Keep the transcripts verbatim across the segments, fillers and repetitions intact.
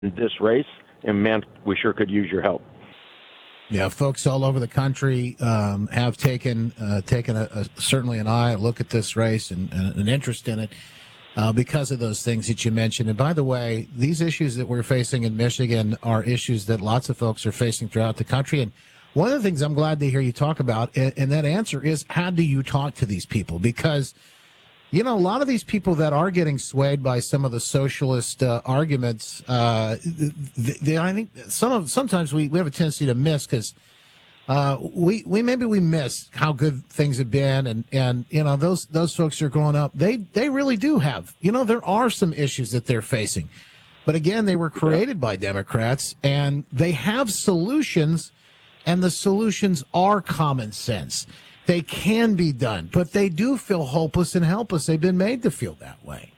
this race, and man, we sure could use your help. Yeah, folks all over the country um, have taken uh, taken a, a, certainly an eye, a look at this race and, and an interest in it uh, because of those things that you mentioned. And by the way, these issues that we're facing in Michigan are issues that lots of folks are facing throughout the country. And one of the things I'm glad to hear you talk about, and, and that answer is, how do you talk to these people? Because you know, a lot of these people that are getting swayed by some of the socialist uh, arguments, uh, they, they, I think some of sometimes we, we have a tendency to miss because uh, we we maybe we miss how good things have been, and, and you know those those folks who are growing up, they they really do have, you know, there are some issues that they're facing, but again, they were created by Democrats, and they have solutions, and the solutions are common sense. They can be done, but they do feel hopeless and helpless. They've been made to feel that way.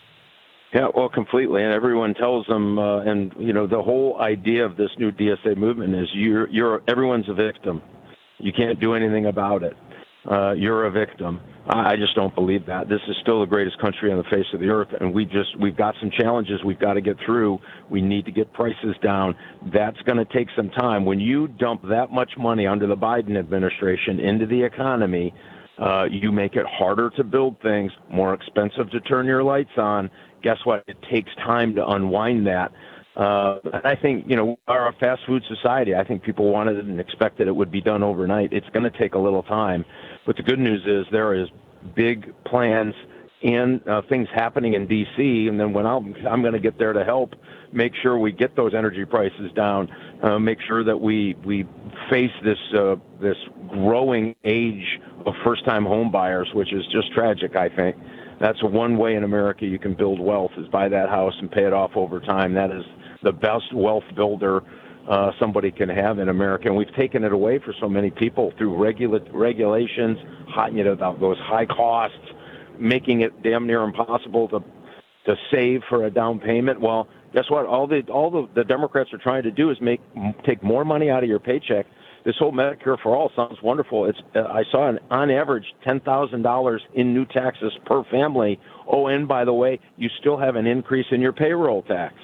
Yeah, well, completely. And everyone tells them, uh, and, you know, the whole idea of this new D S A movement is you're, you're everyone's a victim. You can't do anything about it. Uh, you're a victim. I, I just don't believe that. This is still the greatest country on the face of the earth, and we just, we've got some challenges we've got to get through. We need to get prices down. That's going to take some time. When you dump that much money under the Biden administration into the economy, uh, you make it harder to build things, more expensive to turn your lights on. Guess what? It takes time to unwind that. Uh, I think, you know, we are a fast food society. I think people wanted it and expected it would be done overnight. It's going to take a little time. But the good news is there is big plans and uh, things happening in D C, and then when I'll, I'm going to get there to help make sure we get those energy prices down, uh, make sure that we we face this uh, this growing age of first-time home buyers, which is just tragic, I think. That's one way in America you can build wealth, is buy that house and pay it off over time. That is the best wealth builder uh, somebody can have in America. And we've taken it away for so many people through regula- regulations, high, you know, those high costs, making it damn near impossible to to save for a down payment. Well, guess what? All the all the, the Democrats are trying to do is make take more money out of your paycheck. This whole Medicare for All sounds wonderful. It's uh, I saw an, on average ten thousand dollars in new taxes per family. Oh, and by the way, you still have an increase in your payroll tax.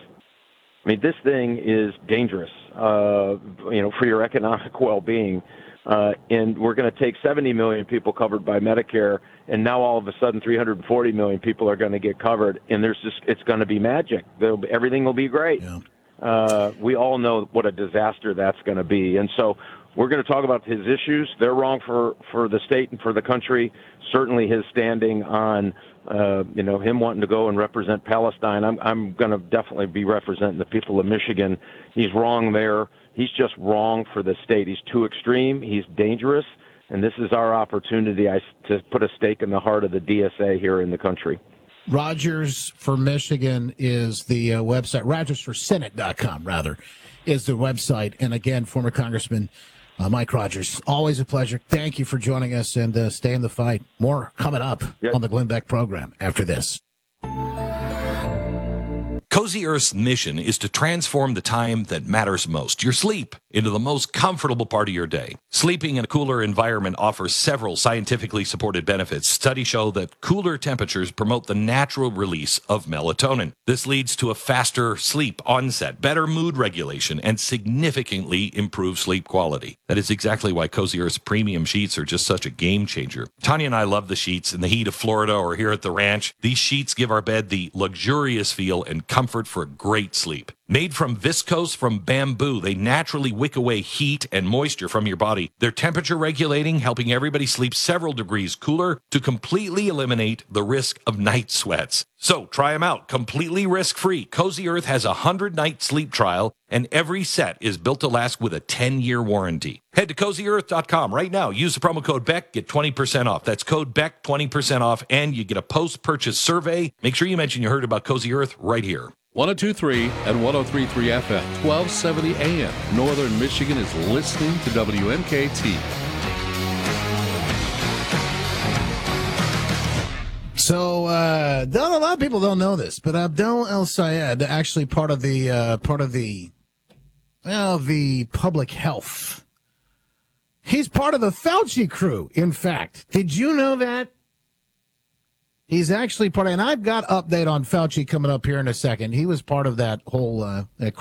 I mean, this thing is dangerous, uh, you know, for your economic well-being. Uh, and we're going to take seventy million people covered by Medicare, and now all of a sudden three hundred forty million people are going to get covered, and there's just it's going to be magic. There'll be, everything will be great. Yeah. Uh, we all know what a disaster that's going to be, and so we're going to talk about his issues. They're wrong for, for the state and for the country. Certainly his standing on, uh, you know, him wanting to go and represent Palestine. I'm, I'm going to definitely be representing the people of Michigan. He's wrong there. He's just wrong for the state. He's too extreme. He's dangerous. And this is our opportunity I, to put a stake in the heart of the D S A here in the country. Rogers for Michigan is the uh, website. Rogers for Senate dot com, rather, is the website. And again, former Congressman Uh, Mike Rogers, always a pleasure. Thank you for joining us, and uh, stay in the fight. More coming up yep. on the Glenn Beck program after this. Cozy Earth's mission is to transform the time that matters most, your sleep, into the most comfortable part of your day. Sleeping in a cooler environment offers several scientifically supported benefits. Studies show that cooler temperatures promote the natural release of melatonin. This leads to a faster sleep onset, better mood regulation, and significantly improved sleep quality. That is exactly why Cozy Earth's premium sheets are just such a game changer. Tanya and I love the sheets in the heat of Florida or here at the ranch. These sheets give our bed the luxurious feel and comfort for a great sleep. Made from viscose from bamboo, they naturally wick away heat and moisture from your body. They're temperature regulating, helping everybody sleep several degrees cooler to completely eliminate the risk of night sweats. So try them out, completely risk-free. Cozy Earth has a one hundred night sleep trial, and every set is built to last with a ten year warranty. Head to cozy earth dot com right now. Use the promo code Beck, get twenty percent off. That's code Beck, twenty percent off, and you get a post-purchase survey. Make sure you mention you heard about Cozy Earth right here. one oh two point three and one oh three point three F M, twelve seventy A M. Northern Michigan is listening to W M K T. So, uh, a lot of people don't know this, but Abdel El-Sayed, actually part of the, uh, part of the, well, the public health. He's part of the Fauci crew, in fact. Did you know that? He's actually part of, and I've got update on Fauci coming up here in a second. He was part of that whole uh,